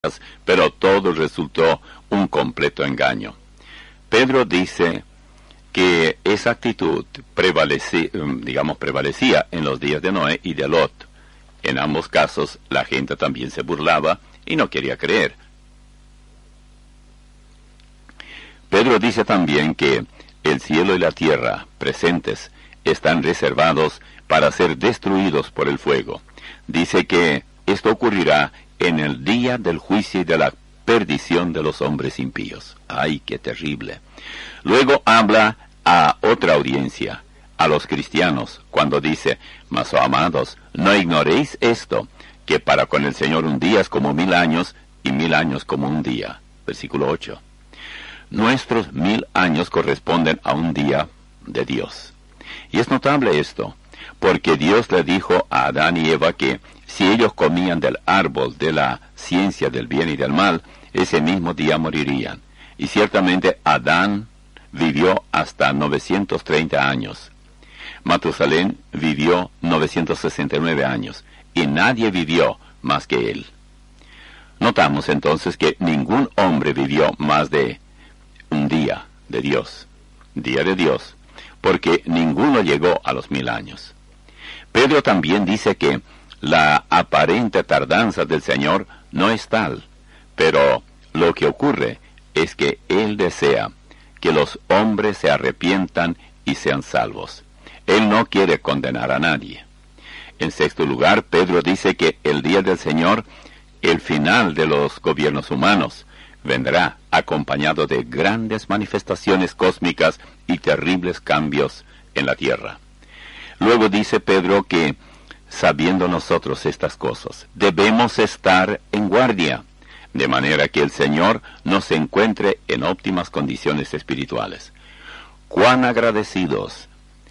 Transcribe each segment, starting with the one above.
pero todo resultó un completo engaño. Pedro dice que esa actitud prevalecía en los días de Noé y de Lot. En ambos casos la gente también se burlaba y no quería creer. Pedro dice también que el cielo y la tierra presentes están reservados para ser destruidos por el fuego. Dice que esto ocurrirá en el día del juicio y de la perdición de los hombres impíos. ¡Ay, qué terrible! Luego habla a otra audiencia, a los cristianos, cuando dice: mas, oh amados, no ignoréis esto, que para con el Señor un día es como 1000 años, y 1000 años como un día. Versículo 8. Nuestros 1000 años corresponden a un día de Dios. Y es notable esto, porque Dios le dijo a Adán y Eva que si ellos comían del árbol de la ciencia del bien y del mal, ese mismo día morirían. Y ciertamente Adán vivió hasta 930 años. Matusalén vivió 969 años, y nadie vivió más que él. Notamos entonces que ningún hombre vivió más de un día de Dios, porque ninguno llegó a los 1000 años. Pedro también dice que la aparente tardanza del Señor no es tal, pero lo que ocurre es que Él desea que los hombres se arrepientan y sean salvos. Él no quiere condenar a nadie. En sexto lugar, Pedro dice que el día del Señor, el final de los gobiernos humanos, vendrá acompañado de grandes manifestaciones cósmicas y terribles cambios en la tierra. Luego dice Pedro que, sabiendo nosotros estas cosas, debemos estar en guardia, de manera que el Señor nos encuentre en óptimas condiciones espirituales. Cuán agradecidos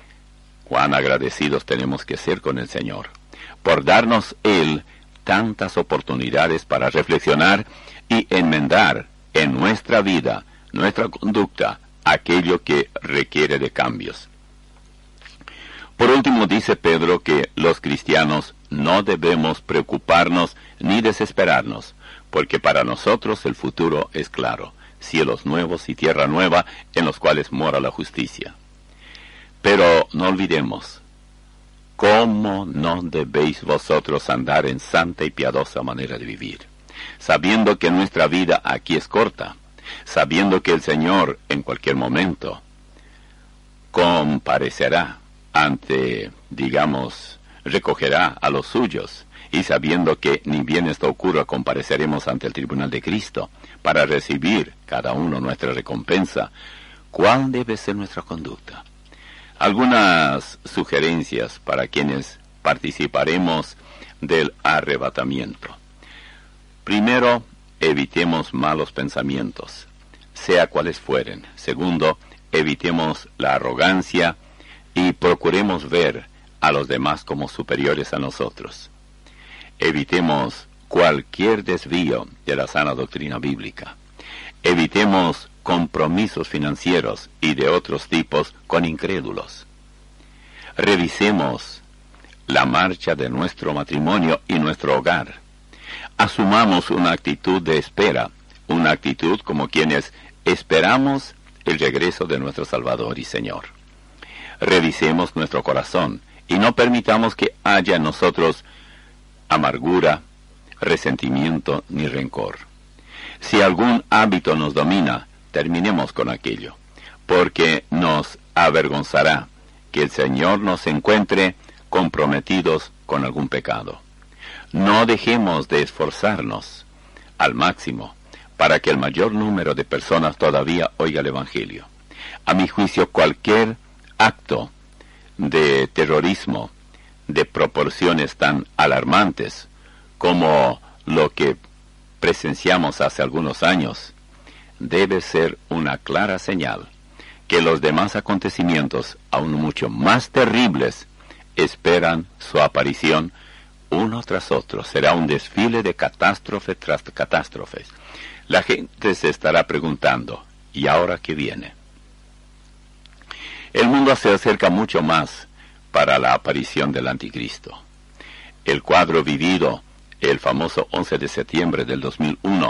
tenemos que ser con el Señor, por darnos Él tantas oportunidades para reflexionar y enmendar en nuestra vida, nuestra conducta, aquello que requiere de cambios. Por último, dice Pedro que los cristianos no debemos preocuparnos ni desesperarnos, porque para nosotros el futuro es claro: cielos nuevos y tierra nueva en los cuales mora la justicia. Pero no olvidemos, ¿cómo no debéis vosotros andar en santa y piadosa manera de vivir? Sabiendo que nuestra vida aquí es corta, sabiendo que el Señor en cualquier momento comparecerá recogerá a los suyos, y sabiendo que ni bien esto ocurra, compareceremos ante el tribunal de Cristo para recibir cada uno nuestra recompensa. ¿Cuál debe ser nuestra conducta? Algunas sugerencias para quienes participaremos del arrebatamiento. Primero, evitemos malos pensamientos, sea cuales fueren. Segundo, evitemos la arrogancia y procuremos ver a los demás como superiores a nosotros. Evitemos cualquier desvío de la sana doctrina bíblica. Evitemos compromisos financieros y de otros tipos con incrédulos. Revisemos la marcha de nuestro matrimonio y nuestro hogar. Asumamos una actitud de espera, una actitud como quienes esperamos el regreso de nuestro Salvador y Señor. Revisemos nuestro corazón y no permitamos que haya en nosotros amargura, resentimiento ni rencor. Si algún hábito nos domina, terminemos con aquello, porque nos avergonzará que el Señor nos encuentre comprometidos con algún pecado. No dejemos de esforzarnos al máximo para que el mayor número de personas todavía oiga el Evangelio. A mi juicio, cualquier acto de terrorismo de proporciones tan alarmantes como lo que presenciamos hace algunos años debe ser una clara señal que los demás acontecimientos, aún mucho más terribles, esperan su aparición uno tras otro. Será un desfile de catástrofe tras catástrofes. La gente se estará preguntando: ¿y ahora qué viene? El mundo se acerca mucho más para la aparición del Anticristo. El cuadro vivido el famoso 11 de septiembre del 2001